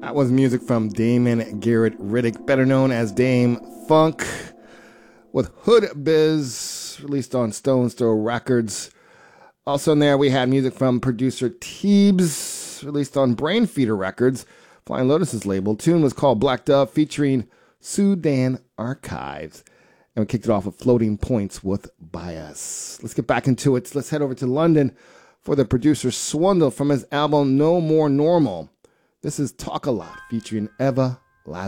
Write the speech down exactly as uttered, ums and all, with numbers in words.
That was music from Damon Garrett Riddick, better known as Dame Funk, with Hood Biz, released on Stone Throw Records. Also in there, we had music from producer Teebs, released on Brainfeeder Records, Flying Lotus's label. The tune was called Black Dove, featuring Sudan Archives. And we kicked it off with Floating Points with Bias. Let's get back into it. Let's head over to London for the producer Swindle from his album No More Normal. This is Talk A Lot, featuring Eva